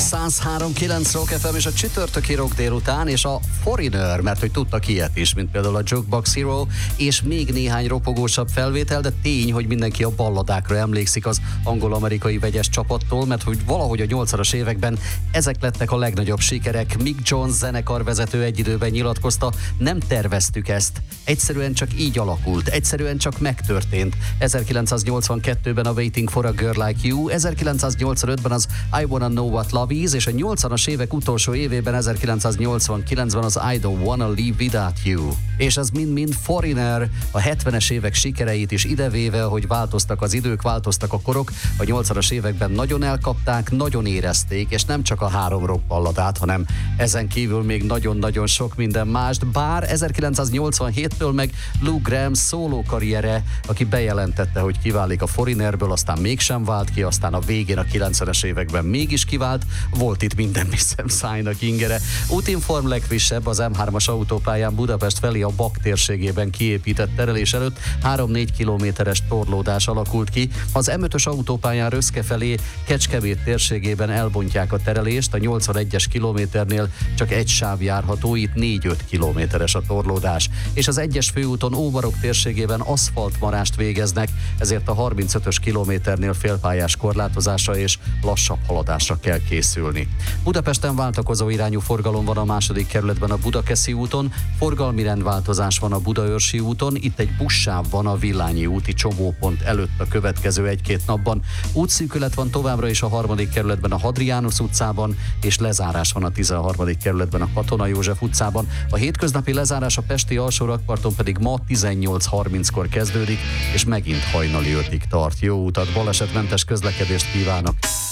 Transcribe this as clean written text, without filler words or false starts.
103.9 Rock FM és a csütörtöki rock délután, és a Foreigner, mert hogy tudtak ilyet is, mint például a Jukebox Hero, és még néhány ropogósabb felvétel, de tény, hogy mindenki a balladákra emlékszik az angol-amerikai vegyes csapattól, mert hogy valahogy a 80-as években ezek lettek a legnagyobb sikerek. Mick Jones zenekarvezető egy időben nyilatkozta, nem terveztük ezt, egyszerűen csak így alakult, egyszerűen csak megtörtént. 1982-ben a Waiting for a Girl Like You, 1985-ben az I Wanna Know What Love Is, és a 80-as évek utolsó évében, 1989-ben az I Don't Wanna Live Without You. És ez mind-mind Foreigner, a 70-es évek sikereit is idevéve, hogy változtak az idők, változtak a korok, a 80-as években nagyon elkapták, nagyon érezték, és nem csak a 3 rock balladát, hanem ezen kívül még nagyon-nagyon sok minden mást, bár 1987-től meg Lou Gramm szóló karriere, aki bejelentette, hogy kiválik a Foreignerből, aztán mégsem vált ki, aztán a végén a 90-es években mégis kivált, volt itt minden hiszem szájnak ingere. Útinform legfrissebb, az M3-as autópályán Budapest felé a Bak térségében kiépített terelés előtt 3-4 kilométeres torlódás alakult ki. Az M5-ös autópályán Röszke felé Kecskemét térségében elbontják a terelést, a 81-es kilométernél csak egy sáv járható, itt 4-5 kilométeres a torlódás. És az 1-es főúton Ómarok térségében aszfaltmarást végeznek, ezért a 35-ös kilométernél félpályás korlátozásra és lassabb haladásra kell készülni. Budapesten váltakozó irányú forgalom van a második kerületben a Budakeszi úton, forgalmi rendváltozás van a Budaörsi úton, itt egy bussáv van a Villányi úti csomópont előtt a következő 1-2 napban. Útszűkület van továbbra is a 3. kerületben a Hadrianus utcában, és lezárás van a 13. kerületben a Katona József utcában. A hétköznapi lezárás a pesti alsórakparton pedig ma 18:30-kor kezdődik, és megint hajnali 5-ig tart. Jó utat, balesetmentes közlekedést kívánok!